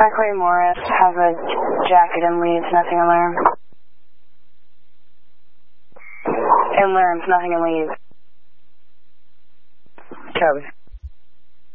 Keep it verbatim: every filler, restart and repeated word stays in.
Parkway Morris has a jacket and leaves, nothing alarm. And learns, nothing and leaves. Copy.